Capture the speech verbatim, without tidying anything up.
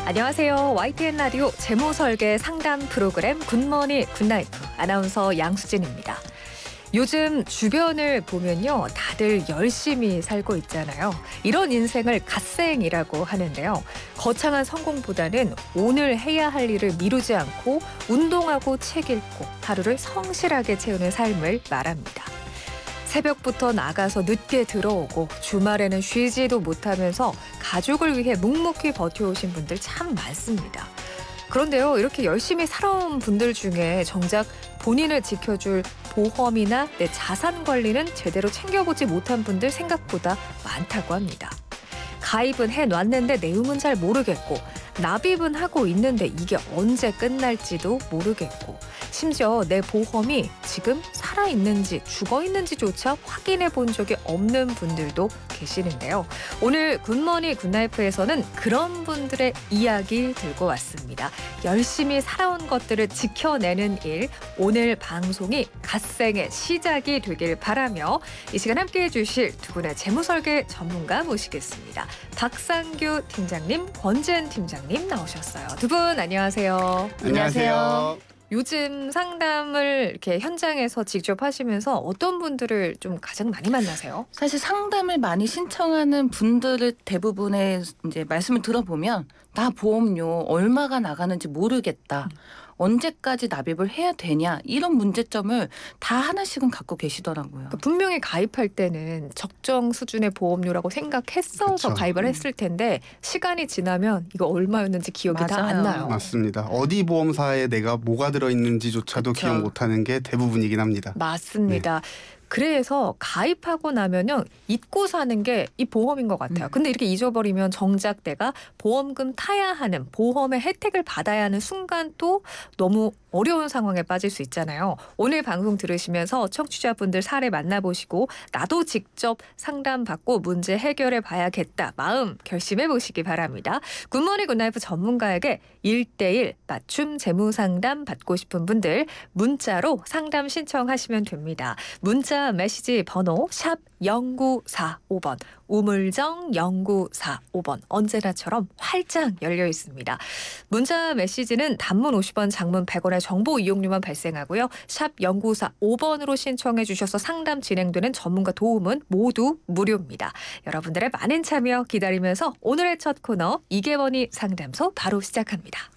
안녕하세요. 와이티엔 라디오 재무설계 상담 프로그램 굿모닝 굿나이프 아나운서 양수진입니다. 요즘 주변을 보면요, 다들 열심히 살고 있잖아요. 이런 인생을 갓생이라고 하는데요. 거창한 성공보다는 오늘 해야 할 일을 미루지 않고 운동하고 책 읽고 하루를 성실하게 채우는 삶을 말합니다. 새벽부터 나가서 늦게 들어오고 주말에는 쉬지도 못하면서 가족을 위해 묵묵히 버텨오신 분들 참 많습니다. 그런데요, 이렇게 열심히 살아온 분들 중에 정작 본인을 지켜줄 보험이나 내 자산 관리는 제대로 챙겨보지 못한 분들 생각보다 많다고 합니다. 가입은 해놨는데 내용은 잘 모르겠고, 납입은 하고 있는데 이게 언제 끝날지도 모르겠고, 심지어 내 보험이 지금 살아있는지 죽어있는지조차 확인해 본 적이 없는 분들도 계시는데요. 오늘 굿모닝 굿나이프에서는 그런 분들의 이야기 들고 왔습니다. 열심히 살아온 것들을 지켜내는 일, 오늘 방송이 갓생의 시작이 되길 바라며 이 시간 함께해 주실 두 분의 재무설계 전문가 모시겠습니다. 박상규 팀장님, 권지은 팀장님 나오셨어요. 두 분 안녕하세요. 안녕하세요. 요즘 상담을 이렇게 현장에서 직접 하시면서 어떤 분들을 좀 가장 많이 만나세요? 사실 상담을 많이 신청하는 분들의 대부분의 이제 말씀을 들어보면 나 보험료 얼마가 나가는지 모르겠다. 음. 언제까지 납입을 해야 되냐, 이런 문제점을 다 하나씩은 갖고 계시더라고요. 그러니까 분명히 가입할 때는 적정 수준의 보험료라고 생각했어서 그렇죠. 가입을 했을 텐데 시간이 지나면 이거 얼마였는지 기억이 다 안 맞아요. 나요. 맞습니다. 어디 보험사에 내가 뭐가 들어있는지조차도 그쵸. 기억 못하는 게 대부분이긴 합니다. 맞습니다. 그래서 가입하고 나면은 잊고 사는 게 이 보험인 것 같아요. 음. 근데 이렇게 잊어버리면 정작 내가 보험금 타야 하는, 보험의 혜택을 받아야 하는 순간 또 너무 어려운 상황에 빠질 수 있잖아요. 오늘 방송 들으시면서 청취자분들 사례 만나보시고 나도 직접 상담받고 문제 해결해 봐야겠다 마음 결심해 보시기 바랍니다. 굿모닝 굿나이프 전문가에게 일 대일 맞춤 재무상담 받고 싶은 분들 문자로 상담 신청하시면 됩니다. 문자 메시지 번호 샵 영구사오 번, 우물정 영구사오 번 언제나처럼 활짝 열려 있습니다. 문자 메시지는 단문 오십 원, 장문 백 원의 정보 이용료만 발생하고요. 샵 영구사오 번으로 신청해 주셔서 상담 진행되는 전문가 도움은 모두 무료입니다. 여러분들의 많은 참여 기다리면서 오늘의 첫 코너 이계원이 상담소 바로 시작합니다.